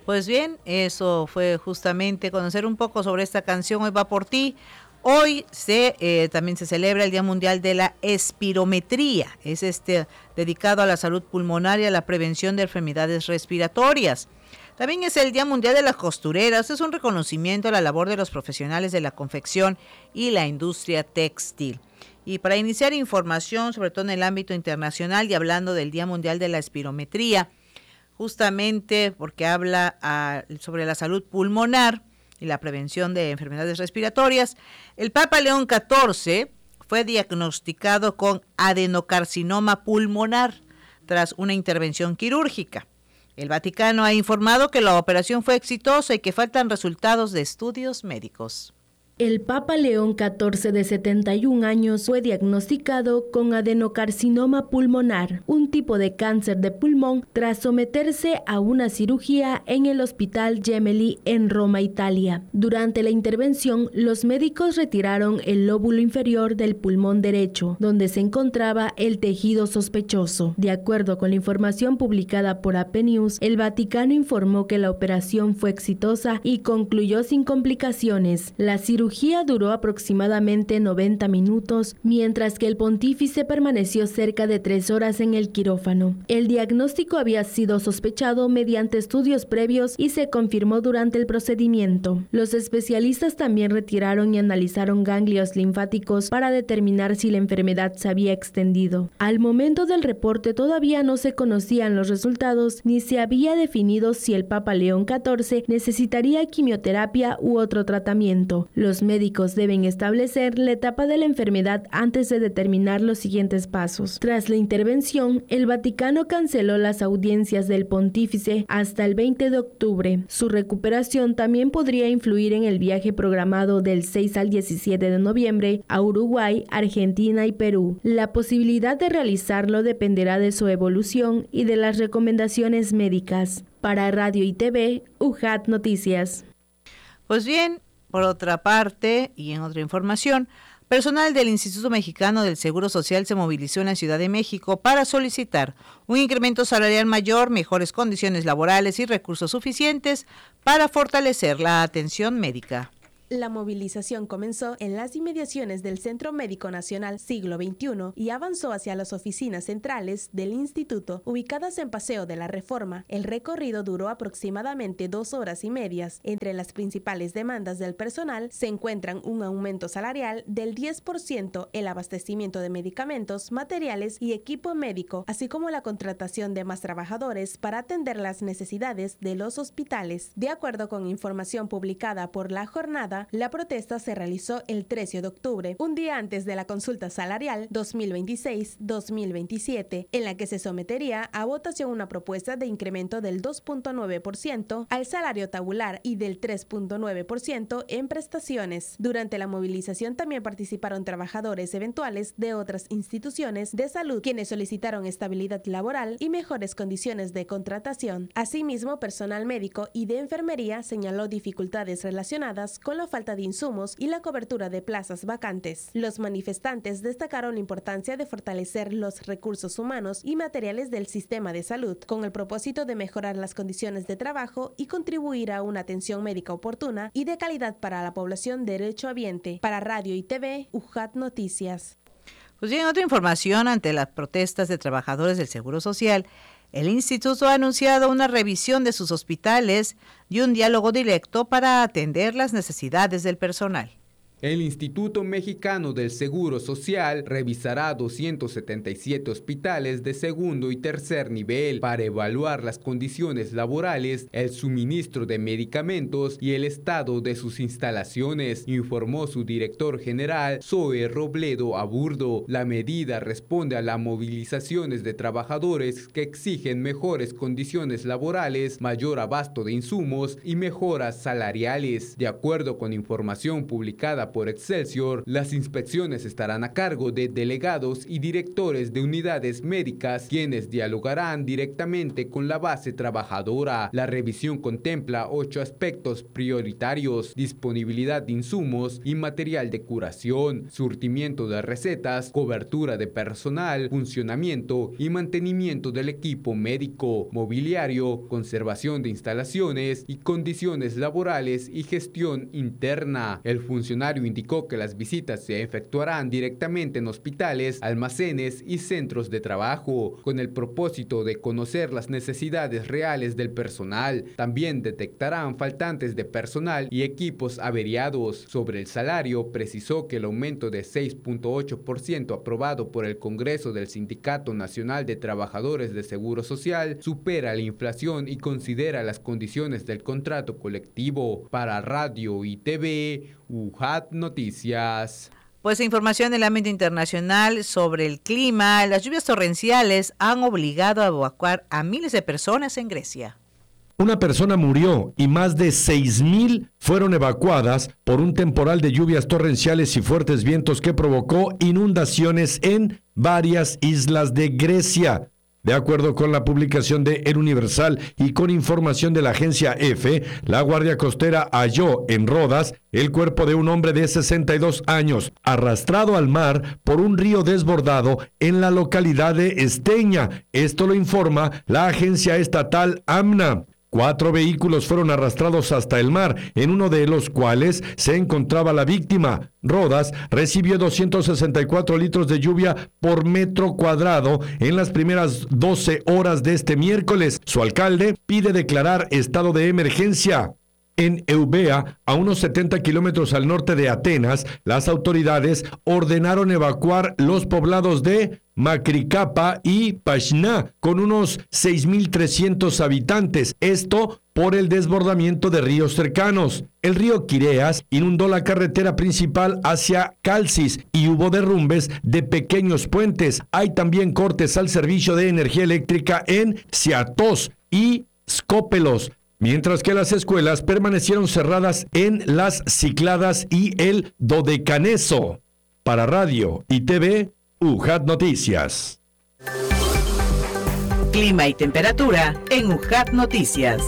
Pues bien, eso fue justamente conocer un poco sobre esta canción Hoy va por ti. Hoy también se celebra el Día Mundial de la Espirometría. Es dedicado a la salud pulmonar y a la prevención de enfermedades respiratorias. También es el Día Mundial de las Costureras. Es un reconocimiento a la labor de los profesionales de la confección y la industria textil. Y para iniciar información, sobre todo en el ámbito internacional y hablando del Día Mundial de la Espirometría, justamente porque habla sobre la salud pulmonar y la prevención de enfermedades respiratorias, el Papa León XIV fue diagnosticado con adenocarcinoma pulmonar tras una intervención quirúrgica. El Vaticano ha informado que la operación fue exitosa y que faltan resultados de estudios médicos. El Papa León XIV, de 71 años, fue diagnosticado con adenocarcinoma pulmonar, un tipo de cáncer de pulmón, tras someterse a una cirugía en el Hospital Gemelli en Roma, Italia. Durante la intervención, los médicos retiraron el lóbulo inferior del pulmón derecho, donde se encontraba el tejido sospechoso. De acuerdo con la información publicada por AP News, el Vaticano informó que la operación fue exitosa y concluyó sin complicaciones. La cirugía duró aproximadamente 90 minutos, mientras que el pontífice permaneció cerca de 3 horas en el quirófano. El diagnóstico había sido sospechado mediante estudios previos y se confirmó durante el procedimiento. Los especialistas también retiraron y analizaron ganglios linfáticos para determinar si la enfermedad se había extendido. Al momento del reporte todavía no se conocían los resultados ni se había definido si el Papa León XIV necesitaría quimioterapia u otro tratamiento. Los médicos deben establecer la etapa de la enfermedad antes de determinar los siguientes pasos. Tras la intervención, el Vaticano canceló las audiencias del pontífice hasta el 20 de octubre. Su recuperación también podría influir en el viaje programado del 6 al 17 de noviembre a Uruguay, Argentina y Perú. La posibilidad de realizarlo dependerá de su evolución y de las recomendaciones médicas. Para Radio y TV, UJAT Noticias. Pues bien, por otra parte, y en otra información, personal del Instituto Mexicano del Seguro Social se movilizó en la Ciudad de México para solicitar un incremento salarial mayor, mejores condiciones laborales y recursos suficientes para fortalecer la atención médica. La movilización comenzó en las inmediaciones del Centro Médico Nacional Siglo XXI y avanzó hacia las oficinas centrales del instituto, ubicadas en Paseo de la Reforma. El recorrido duró aproximadamente 2 horas y media. Entre las principales demandas del personal se encuentran un aumento salarial del 10%, el abastecimiento de medicamentos, materiales y equipo médico, así como la contratación de más trabajadores para atender las necesidades de los hospitales. De acuerdo con información publicada por La Jornada, la protesta se realizó el 13 de octubre, un día antes de la consulta salarial 2026-2027, en la que se sometería a votación una propuesta de incremento del 2.9% al salario tabular y del 3.9% en prestaciones. Durante la movilización también participaron trabajadores eventuales de otras instituciones de salud, quienes solicitaron estabilidad laboral y mejores condiciones de contratación. Asimismo, personal médico y de enfermería señaló dificultades relacionadas con la falta de insumos y la cobertura de plazas vacantes. Los manifestantes destacaron la importancia de fortalecer los recursos humanos y materiales del sistema de salud, con el propósito de mejorar las condiciones de trabajo y contribuir a una atención médica oportuna y de calidad para la población derechohabiente. Para Radio y TV, UJAT Noticias. Pues bien, otra información ante las protestas de trabajadores del Seguro Social. El instituto ha anunciado una revisión de sus hospitales y un diálogo directo para atender las necesidades del personal. El Instituto Mexicano del Seguro Social revisará 277 hospitales de segundo y tercer nivel para evaluar las condiciones laborales, el suministro de medicamentos y el estado de sus instalaciones, informó su director general, Zoe Robledo Aburdo. La medida responde a las movilizaciones de trabajadores que exigen mejores condiciones laborales, mayor abasto de insumos y mejoras salariales. De acuerdo con información publicada informada por Excelsior, las inspecciones estarán a cargo de delegados y directores de unidades médicas, quienes dialogarán directamente con la base trabajadora. La revisión contempla 8 aspectos prioritarios: disponibilidad de insumos y material de curación, surtimiento de recetas, cobertura de personal, funcionamiento y mantenimiento del equipo médico, mobiliario, conservación de instalaciones y condiciones laborales y gestión interna. El funcionario indicó que las visitas se efectuarán directamente en hospitales, almacenes y centros de trabajo, con el propósito de conocer las necesidades reales del personal. También detectarán faltantes de personal y equipos averiados. Sobre el salario, precisó que el aumento de 6.8% aprobado por el Congreso del Sindicato Nacional de Trabajadores de Seguro Social supera la inflación y considera las condiciones del contrato colectivo. Para Radio y TV, UJAT Noticias. Pues información del ámbito internacional sobre el clima. Las lluvias torrenciales han obligado a evacuar a miles de personas en Grecia. Una persona murió y más de 6,000 fueron evacuadas por un temporal de lluvias torrenciales y fuertes vientos que provocó inundaciones en varias islas de Grecia. De acuerdo con la publicación de El Universal y con información de la agencia EFE, la Guardia Costera halló en Rodas el cuerpo de un hombre de 62 años, arrastrado al mar por un río desbordado en la localidad de Esteña. Esto lo informa la agencia estatal AMNA. 4 vehículos fueron arrastrados hasta el mar, en uno de los cuales se encontraba la víctima. Rodas recibió 264 litros de lluvia por metro cuadrado en las primeras 12 horas de este miércoles. Su alcalde pide declarar estado de emergencia. En Eubea, a unos 70 kilómetros al norte de Atenas, las autoridades ordenaron evacuar los poblados de Macricapa y Pashna, con unos 6,300 habitantes. Esto por el desbordamiento de ríos cercanos. El río Quireas inundó la carretera principal hacia Calcis y hubo derrumbes de pequeños puentes. Hay también cortes al servicio de energía eléctrica en Siatos y Skópelos, mientras que las escuelas permanecieron cerradas en las Cícladas y el Dodecaneso. Para Radio y TV, UJAT Noticias. Clima y temperatura en UJAT Noticias.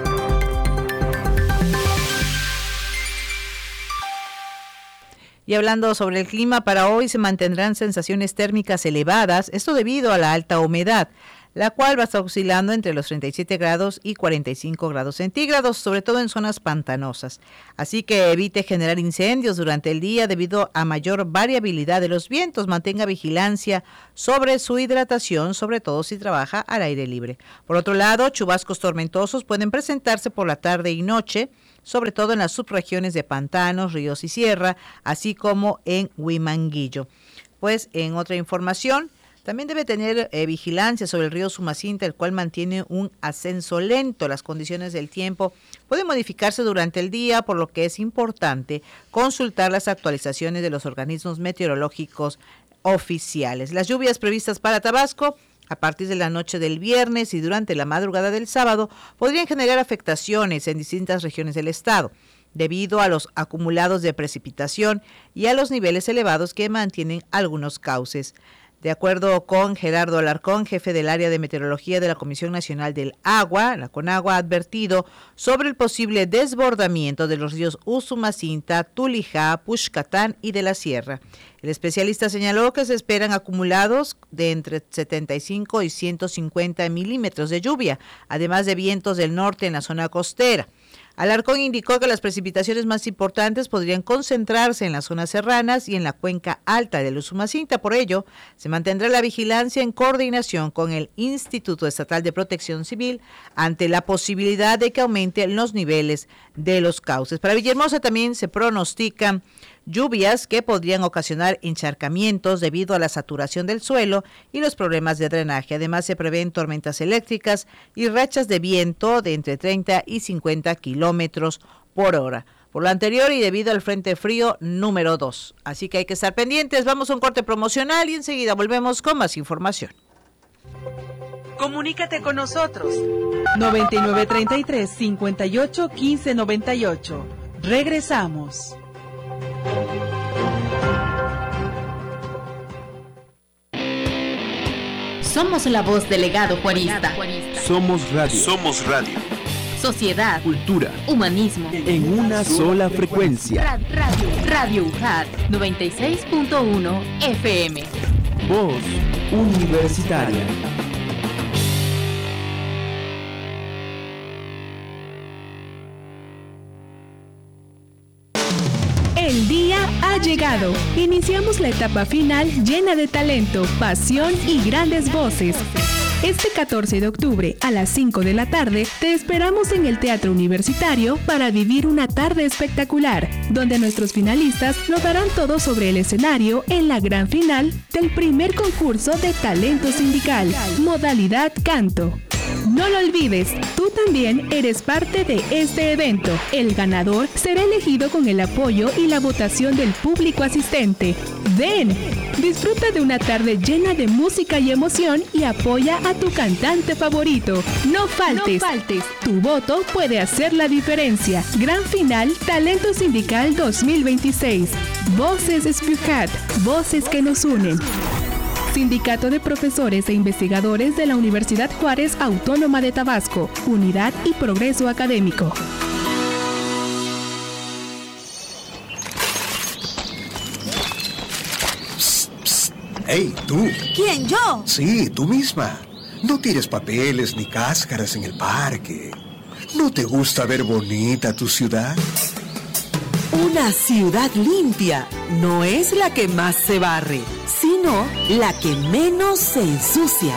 Y hablando sobre el clima, para hoy se mantendrán sensaciones térmicas elevadas, esto debido a la alta humedad, la cual va a estar oscilando entre los 37 grados y 45 grados centígrados, sobre todo en zonas pantanosas. Así que evite generar incendios durante el día debido a mayor variabilidad de los vientos. Mantenga vigilancia sobre su hidratación, sobre todo si trabaja al aire libre. Por otro lado, chubascos tormentosos pueden presentarse por la tarde y noche, sobre todo en las subregiones de pantanos, ríos y sierra, así como en Huimanguillo. Pues en otra información, también debe tener vigilancia sobre el río Sumacinta, el cual mantiene un ascenso lento. Las condiciones del tiempo pueden modificarse durante el día, por lo que es importante consultar las actualizaciones de los organismos meteorológicos oficiales. Las lluvias previstas para Tabasco a partir de la noche del viernes y durante la madrugada del sábado podrían generar afectaciones en distintas regiones del estado, debido a los acumulados de precipitación y a los niveles elevados que mantienen algunos cauces. De acuerdo con Gerardo Alarcón, jefe del área de meteorología de la Comisión Nacional del Agua, la CONAGUA ha advertido sobre el posible desbordamiento de los ríos Usumacinta, Tulijá, Puxcatán y de la Sierra. El especialista señaló que se esperan acumulados de entre 75 y 150 milímetros de lluvia, además de vientos del norte en la zona costera. Alarcón indicó que las precipitaciones más importantes podrían concentrarse en las zonas serranas y en la cuenca alta del Usumacinta. Por ello, se mantendrá la vigilancia en coordinación con el Instituto Estatal de Protección Civil ante la posibilidad de que aumenten los niveles de los cauces. Para Villahermosa también se pronostican lluvias que podrían ocasionar encharcamientos debido a la saturación del suelo y los problemas de drenaje. Además, se prevén tormentas eléctricas y rachas de viento de entre 30 y 50 kilómetros por hora. Por lo anterior y debido al frente frío número 2. Así que hay que estar pendientes. Vamos a un corte promocional y enseguida volvemos con más información. Comunícate con nosotros. 9933 58 15 98. Regresamos. Somos la voz del legado juarista. Somos radio. Somos radio. Sociedad, cultura, humanismo. En una sola frecuencia. Radio UJAT 96.1 FM. Voz universitaria. El día ha llegado. Iniciamos la etapa final llena de talento, pasión y grandes voces. Este 14 de octubre a las 5 de la tarde te esperamos en el Teatro Universitario para vivir una tarde espectacular, donde nuestros finalistas lo darán todo sobre el escenario en la gran final del primer concurso de talento sindical, modalidad canto. No lo olvides, tú también eres parte de este evento. El ganador será elegido con el apoyo y la votación del público asistente. Ven, disfruta de una tarde llena de música y emoción y apoya a tu cantante favorito. No faltes. Tu voto puede hacer la diferencia. Gran final, Talento Sindical 2026. Voces Espucat, voces que nos unen. Sindicato de Profesores e Investigadores de la Universidad Juárez Autónoma de Tabasco, Unidad y Progreso Académico. Psst, psst. ¡Hey, tú! ¿Quién, yo? Sí, tú misma. No tires papeles ni cáscaras en el parque. ¿No te gusta ver bonita tu ciudad? Una ciudad limpia no es la que más se barre, sino la que menos se ensucia.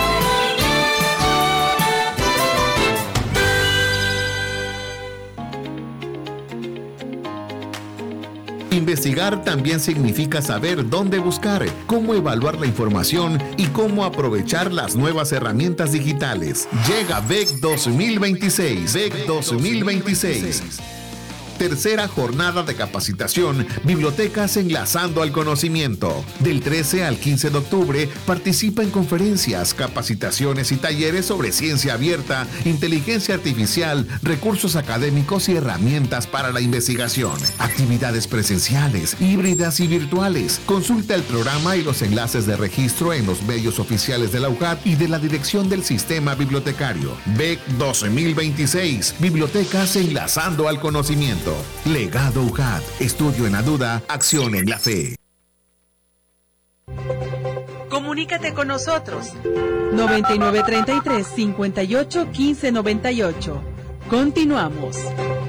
Investigar también significa saber dónde buscar, cómo evaluar la información y cómo aprovechar las nuevas herramientas digitales. Llega BEC 2026. BEC 2026. Tercera jornada de capacitación, Bibliotecas Enlazando al Conocimiento. Del 13 al 15 de octubre, participa en conferencias, capacitaciones y talleres sobre ciencia abierta, inteligencia artificial, recursos académicos y herramientas para la investigación. Actividades presenciales, híbridas y virtuales. Consulta el programa y los enlaces de registro en los medios oficiales de la UJAT y de la Dirección del Sistema Bibliotecario. BEC 2026, Bibliotecas Enlazando al Conocimiento. Legado UJAT, estudio en la duda, acción en la fe. Comunícate con nosotros. 9933 58 15 98. Continuamos.